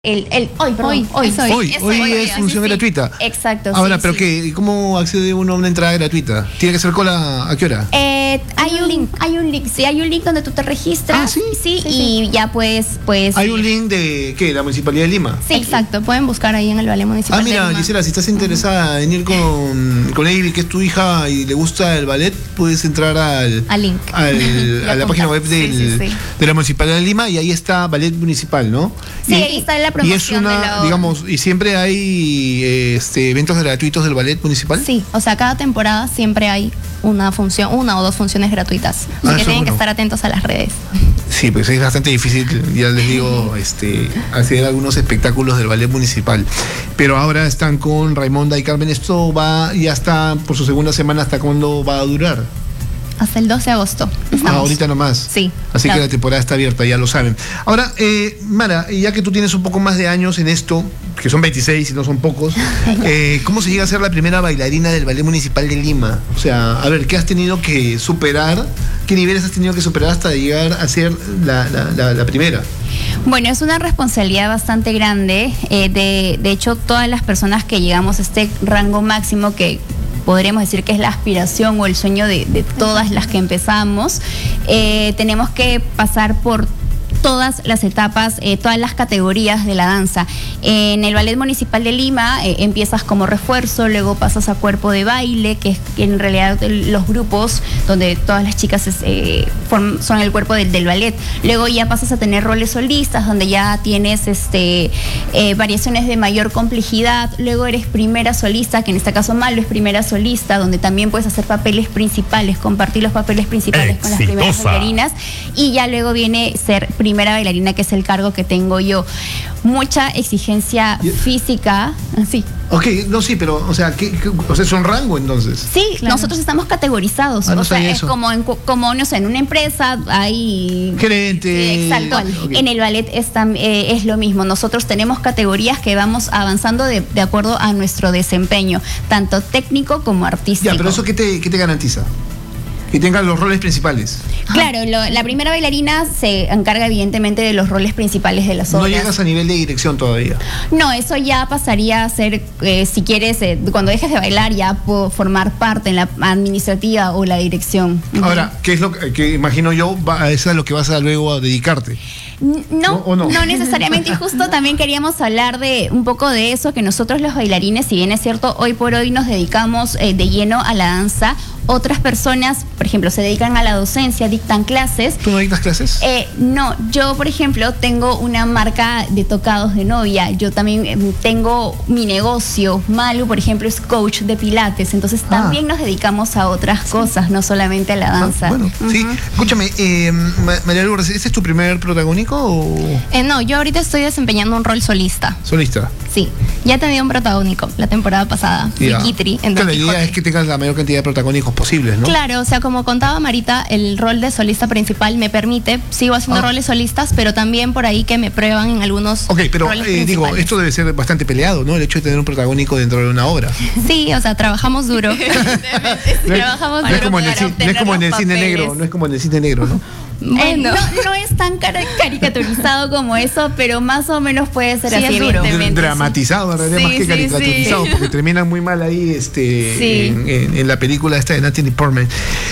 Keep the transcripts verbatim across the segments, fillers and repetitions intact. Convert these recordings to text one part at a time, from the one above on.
El, el, hoy, perdón, hoy, hoy, hoy, hoy, es, hoy hoy, es función sí, gratuita. Exacto. Ahora, sí, pero sí. ¿qué? ¿Cómo accede uno a una entrada gratuita? ¿Tiene que ser cola a qué hora? Eh, hay un link, hay un link, sí, hay un link donde tú te registras. Ah, ¿sí? Sí, Sí, y sí. ya puedes, pues. Hay un link de, ¿qué? ¿La Municipalidad de Lima? Sí, Exacto, pueden buscar ahí en el Ballet Municipal Ah, mira, de Lima. Gisela, si estás interesada en ir con, con Ivy, que es tu hija y le gusta el ballet, puedes entrar al, Al link. al- a la página web Sí, del, sí, sí. de la Municipalidad de Lima y ahí está Ballet Municipal, ¿no? Sí, Y- ahí está la Y es promoción una, de la- digamos, y siempre hay este, eventos gratuitos del Ballet Municipal. Sí, o sea, cada temporada siempre hay una función, una o dos funciones gratuitas. Así Ah, que eso tienen bueno. que estar atentos a las redes. Sí, pues es bastante difícil, ya les digo, este, hacer algunos espectáculos del ballet municipal. Pero ahora están con Raimonda y Carmen. Esto va, ya está por su segunda semana. ¿Hasta cuándo va a durar? Hasta el doce de agosto. Ah, Estamos. ahorita nomás. Sí, Así claro. que la temporada está abierta, ya lo saben. Ahora, eh, Mara, ya que tú tienes un poco más de años en esto, que son veintiséis y no son pocos, eh, ¿cómo se llega a ser la primera bailarina del Ballet Municipal de Lima? O sea, a ver, ¿qué has tenido que superar? ¿Qué niveles has tenido que superar hasta llegar a ser la, la, la, la primera? Bueno, es una responsabilidad bastante grande. Eh, de, de hecho, todas las personas que llegamos a este rango máximo, que podríamos decir que es la aspiración o el sueño de, de todas las que empezamos, eh, tenemos que pasar por todas las etapas, eh, todas las categorías de la danza. En el Ballet Municipal de Lima eh, empiezas como refuerzo, luego pasas a cuerpo de baile, que es que en realidad el- los grupos donde todas las chicas es, eh, form- son el cuerpo del, del ballet. Luego ya pasas a tener roles solistas, donde ya tienes este, eh, variaciones de mayor complejidad. Luego eres primera solista, que en este caso Malo es primera solista, donde también puedes hacer papeles principales, compartir los papeles principales con las primeras Exitosa. bailarinas. Y ya luego viene ser primera bailarina, que es el cargo que tengo yo. Mucha exigencia Y- física, sí. Ok, no, sí, pero, o sea, ¿qué, qué- o sea, es un rango entonces? Sí, Claro. nosotros estamos categorizados. Ah, no o sea, sabía es eso. como en, cu- como, no sé, en una empresa hay... Gerente. Sí, exacto. Ok. En el ballet es, tam- eh, es lo mismo. Nosotros tenemos categorías que vamos avanzando de, de acuerdo a nuestro desempeño, tanto técnico como artístico. Ya, pero ¿eso qué te, qué te garantiza? Que tengan los roles principales. Claro, lo- la primera bailarina se encarga evidentemente de los roles principales de las No obras. llegas a nivel de dirección todavía. No, eso ya pasaría a ser, eh, si quieres, eh, cuando dejes de bailar ya puedo formar parte en la administrativa o la dirección. Ahora, ¿qué es lo que, que imagino yo? Va, eso es lo que vas a luego a dedicarte. N- ¿No? No, ¿O no? no necesariamente. Y justo también queríamos hablar de un poco de eso, que nosotros los bailarines, si bien es cierto, hoy por hoy nos dedicamos eh, de lleno a la danza. Otras personas, por ejemplo, se dedican a la docencia, dictan clases. ¿Tú no dictas clases? Eh, no, yo por ejemplo tengo una marca de tocados de novia, yo también eh, tengo mi negocio, Malu por ejemplo es coach de pilates, entonces Ah. también nos dedicamos a otras cosas, no solamente a la danza. Ah, bueno, sí. Ujú. Escúchame, eh, Ma- María Lourdes, ¿este es tu primer protagónico o Eh, no, yo ahorita estoy desempeñando un rol solista. solista? Sí, ya he tenido un protagónico la temporada pasada. Fui Ya. Kitri en Claro, Don la idea Quijote. es que tengas la mayor cantidad de protagónicos posibles, ¿no? Claro, o sea, como contaba Marita, el rol de solista principal me permite, sigo haciendo Ah. roles solistas, pero también por ahí que me prueban en algunos Ok, pero roles eh, digo, principales. esto debe ser bastante peleado, ¿no? El hecho de tener un protagónico dentro de una obra. Sí, o sea, trabajamos duro. No es- Trabajamos no es duro como en el, para ci- no es como en el obtener los cine papeles. negro, no es como en el cine negro, ¿no? Eh, Bueno, no, no es tan cara- caricaturizado como eso, pero más o menos puede ser Sí, así, es duro. evidentemente. Dramatizado, en realidad, Sí, más que sí, caricaturizado, sí. porque terminan muy mal ahí este, Sí. en, en- en la película esta de Natalie Portman.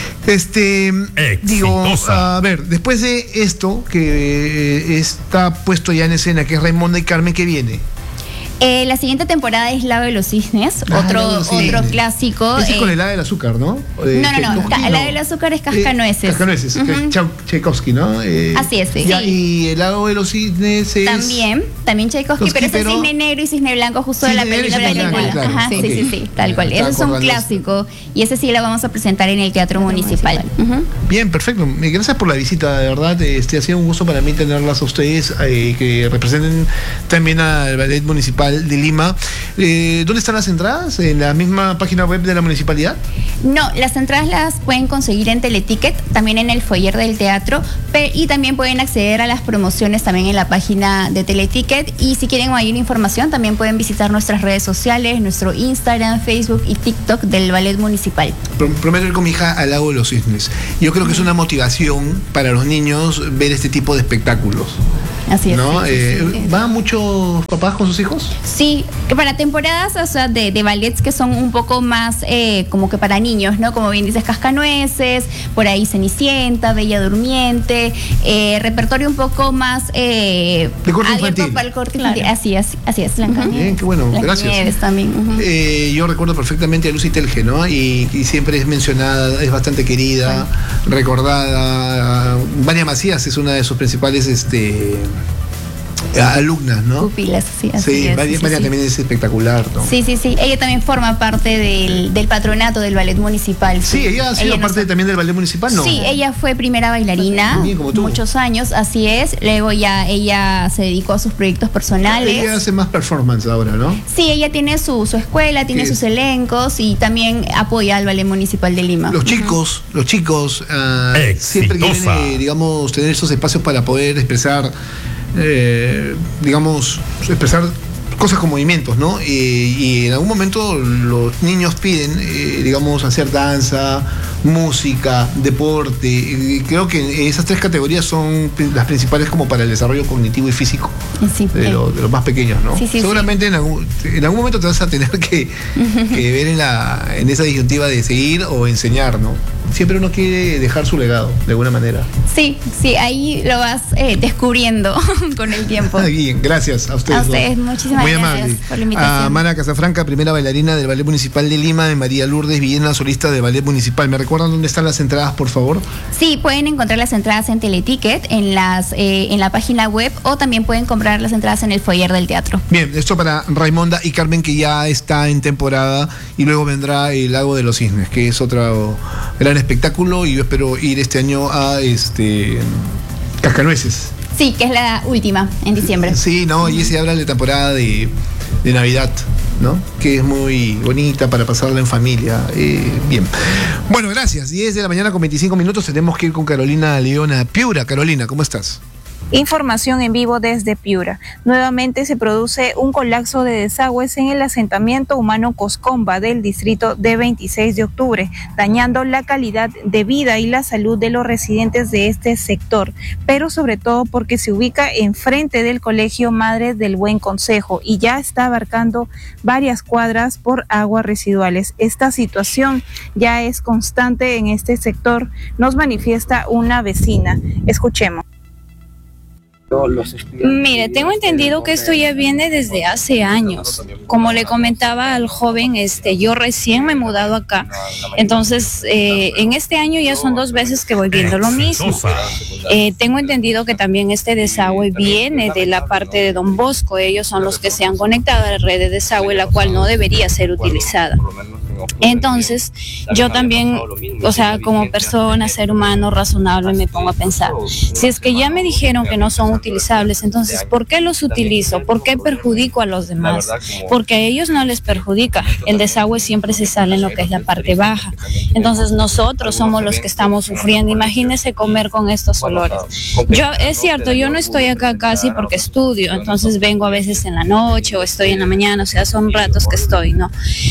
Este, digo, Exitosa. a ver, después de esto que eh, está puesto ya en escena, que es Raimonda y Carmen, ¿qué viene? Eh, la siguiente temporada es Lago de los Cisnes, Ah, otro, Lago de los Cisnes. otro clásico. Ese es eh, con el helado del azúcar, ¿no? O de No, no, no, Tchaikovsky, ca- helado del azúcar es cascanueces. Eh, cascanueces, que es Ujú. Chau- Tchaikovsky, ¿no? Eh, Así es, sí. ya, Sí. y el lago de los cisnes es... También, también Tchaikovsky, Los pero ese es pero- cisne negro y cisne blanco justo de la Cisne negro y película. cisne blanco, claro. Ajá, Sí, sí, ok. sí, sí, tal cual. Me Ese estaba es un acordando. clásico y ese sí lo vamos a presentar en el Teatro Municipal. Ujú. Bien, perfecto. Eh, Gracias por la visita, de verdad. Este, ha sido un gusto para mí tenerlas a ustedes, eh, que representen también al Ballet Municipal de Lima. Eh, ¿Dónde están las entradas? ¿En la misma página web de la municipalidad? No, las entradas las pueden conseguir en Teleticket, también en el foyer del teatro, pe- y también pueden acceder a las promociones también en la página de Teleticket. Y si quieren mayor información, también pueden visitar nuestras redes sociales, nuestro Instagram, Facebook y TikTok del Ballet Municipal. Pro- Prometo ir con mi hija al lago de los cisnes. Yo creo que es una motivación para los niños ver este tipo de espectáculos. Así es. ¿No? Sí, sí, Eh, sí. ¿Van muchos papás con sus hijos? Sí, que para temporadas, o sea, de, de ballets que son un poco más eh, como que para niños, ¿no? Como bien dices, Cascanueces, por ahí Cenicienta, Bella Durmiente, eh, repertorio un poco más eh, De corte abierto infantil. para el corte Claro. infantil. Así es, así es, Blancanieves. Bien, qué bueno, gracias. Blancanieves también. Ujú. Eh, yo recuerdo perfectamente a Lucy Telge, ¿no? Y, y siempre es mencionada, es bastante querida, recordada. Vania Macías es una de sus principales este, alumnas, ¿no? Pupilas, sí, así Sí, es. Vania, sí, Vania sí. también es espectacular, ¿no? Sí, sí, sí. Ella también forma parte del, del patronato del ballet municipal. Sí, ella ha sido nos- parte también del ballet municipal, ¿no? Sí, ella fue primera bailarina También, como tú. muchos años, así es. Luego ya ella se dedicó a sus proyectos personales. Ella hace más performance ahora, ¿no? Sí, ella tiene su, su escuela, tiene Sí. sus elencos y también apoya al Ballet Municipal de Lima. Los chicos, los chicos ah, siempre quieren, Exitosa. eh, digamos, tener esos espacios para poder expresar, eh, digamos, expresar cosas con movimientos, ¿no? Y, y en algún momento los niños piden, eh, digamos, hacer danza, música, deporte. Y creo que esas tres categorías son las principales como para el desarrollo cognitivo y físico Sí, de, eh, lo- de los más pequeños, ¿no? Sí, sí, Seguramente En, algún, en algún momento te vas a tener que, que ver en, la, en esa disyuntiva de seguir o enseñar, ¿no? Siempre uno quiere dejar su legado, de alguna manera. sí, sí, ahí lo vas eh, descubriendo con el tiempo. Ah, bien, gracias a ustedes. A dos. ustedes, muchísimas Muy gracias amable. por la invitación. A Mara Casafranca, primera bailarina del Ballet Municipal de Lima, de María Lourdes Villena, solista del Ballet Municipal. ¿Me recuerdan dónde están las entradas, por favor? Sí, pueden encontrar las entradas en Teleticket, en, las, eh, en la página web, o también pueden comprar las entradas en el foyer del teatro. Bien, esto para Raimonda y Carmen, que ya está en temporada, y luego vendrá el Lago de los Cisnes, que es otro gran espectáculo, y yo espero ir este año a este Cascanueces. Sí, que es la última, en diciembre. Sí, no, y se habla de temporada de, de Navidad, ¿no? Que es muy bonita para pasarla en familia. Eh, bien. Bueno, gracias. diez de la mañana con veinticinco minutos. Tenemos que ir con Carolina Leona Piura. Carolina, ¿cómo estás? Información en vivo desde Piura. Nuevamente se produce un colapso de desagües en el asentamiento humano Coscomba del distrito de veintiséis de octubre, dañando la calidad de vida y la salud de los residentes de este sector, pero sobre todo porque se ubica enfrente del Colegio Madre del Buen Consejo y ya está abarcando varias cuadras por aguas residuales. Esta situación ya es constante en este sector, nos manifiesta una vecina. Escuchemos. Mire, tengo entendido que esto ya viene desde hace años. Como le comentaba al joven, este, yo recién me he mudado acá. Entonces, eh, en este año ya son dos veces que voy viendo lo mismo. Eh, tengo entendido que también este desagüe viene de la parte de Don Bosco. Ellos son los que se han conectado a la red de desagüe, la cual no debería ser utilizada. Entonces, yo también, o sea, como persona, ser humano razonable, me pongo a pensar, si es que ya me dijeron que no son utilizables, entonces, ¿por qué los utilizo? ¿Por qué perjudico a los demás? Porque a ellos no les perjudica. El desagüe siempre se sale en lo que es la parte baja. Entonces, nosotros somos los que estamos sufriendo. Imagínense comer con estos olores. Yo, es cierto, yo no estoy acá casi porque estudio, entonces vengo a veces en la noche o estoy en la mañana, o sea, son ratos que estoy, ¿no?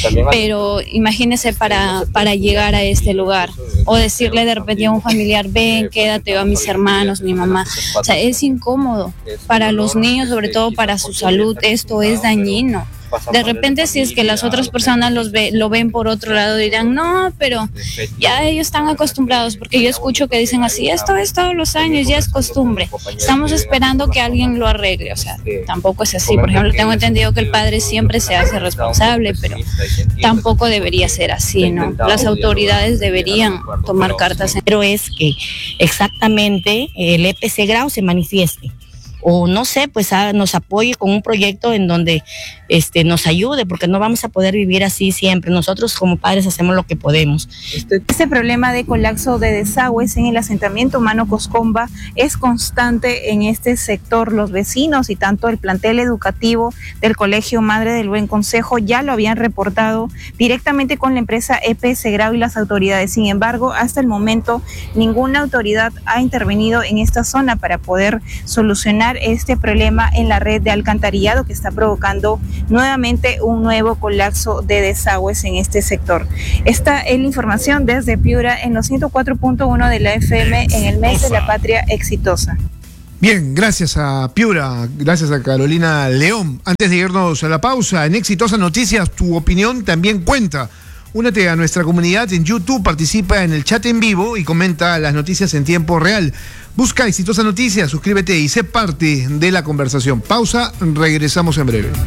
Pero imagínese para, para llegar a este lugar o decirle de repente a un familiar, ven, quédate, o a mis hermanos, mi mamá. O sea, es incómodo para los niños, sobre todo para su salud. Esto es dañino. De repente, si es que las otras personas los ve, lo ven por otro lado, dirán, no, pero ya ellos están acostumbrados, porque yo escucho que dicen así, esto es todos los años, ya es costumbre. Estamos esperando que alguien lo arregle, o sea, tampoco es así. Por ejemplo, tengo entendido que el padre siempre se hace responsable, pero tampoco debería ser así, ¿no? Las autoridades deberían tomar cartas en... Pero es que exactamente el E P C Grau se manifieste. O no sé, pues a, nos apoye con un proyecto en donde este, nos ayude, porque no vamos a poder vivir así siempre. Nosotros como padres hacemos lo que podemos. Este problema de colapso de desagües en el asentamiento humano Coscomba es constante en este sector. Los vecinos y tanto el plantel educativo del Colegio Madre del Buen Consejo ya lo habían reportado directamente con la empresa E P C Grau y las autoridades. Sin embargo, hasta el momento ninguna autoridad ha intervenido en esta zona para poder solucionar este problema en la red de alcantarillado que está provocando nuevamente un nuevo colapso de desagües en este sector. Esta es la información desde Piura en los ciento cuatro punto uno de la F M en el mes de la patria exitosa. Bien. Bien, gracias a Piura, gracias a Carolina León. Antes de irnos a la pausa, en Exitosa Noticias, tu opinión también cuenta. Únete a nuestra comunidad en YouTube, participa en el chat en vivo y comenta las noticias en tiempo real. Busca Exitosa Noticias, suscríbete y sé parte de la conversación. Pausa, regresamos en breve.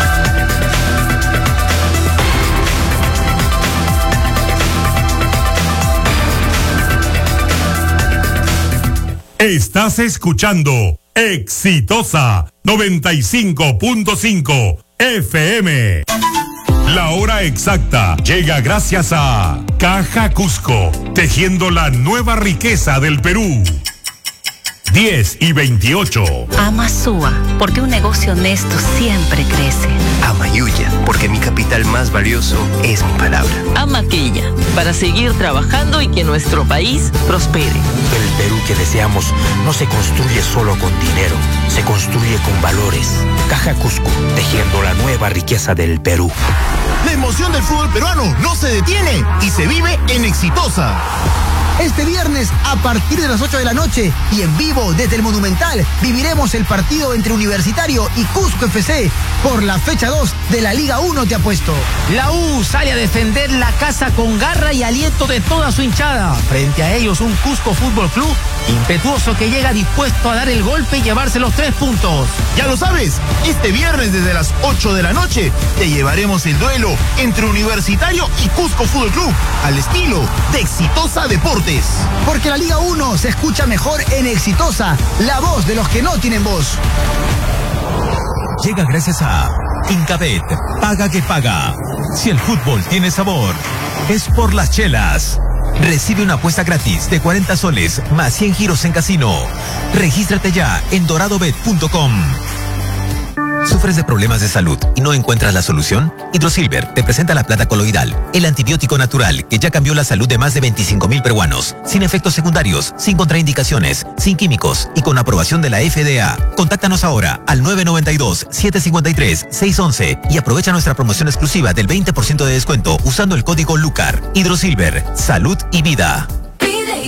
Estás escuchando Exitosa noventa y cinco punto cinco F M. La hora exacta llega gracias a Caja Cusco, tejiendo la nueva riqueza del Perú. diez y veintiocho. Ama Sua, porque un negocio honesto siempre crece. Ama Yuya, porque mi capital más valioso es mi palabra. Ama Quilla, para seguir trabajando y que nuestro país prospere. El Perú que deseamos no se construye solo con dinero, se construye con valores. Caja Cusco, tejiendo la nueva riqueza del Perú. La emoción del fútbol peruano no se detiene y se vive en Exitosa. Este viernes, a partir de las ocho de la noche y en vivo desde el Monumental, viviremos el partido entre Universitario y Cusco F C por la fecha dos de la Liga uno, te apuesto. La U sale a defender la casa con garra y aliento de toda su hinchada. Frente a ellos, un Cusco Fútbol Club impetuoso que llega dispuesto a dar el golpe y llevarse los tres puntos. Ya lo sabes, este viernes desde las ocho de la noche te llevaremos el duelo entre Universitario y Cusco Fútbol Club al estilo de Exitosa Deportes. Porque la Liga uno se escucha mejor en Exitosa, la voz de los que no tienen voz. Llega gracias a Incabet, paga que paga. Si el fútbol tiene sabor, es por las chelas. Recibe una apuesta gratis de cuarenta soles más cien giros en casino. Regístrate ya en doradobet punto com. ¿Sufres de problemas de salud y no encuentras la solución? Hidrosilver te presenta la plata coloidal, el antibiótico natural que ya cambió la salud de más de veinticinco mil peruanos, sin efectos secundarios, sin contraindicaciones, sin químicos y con aprobación de la F D A. Contáctanos ahora al nueve nueve dos, siete cinco tres, seis once y aprovecha nuestra promoción exclusiva del veinte por ciento de descuento usando el código LUCAR. Hidrosilver, salud y vida.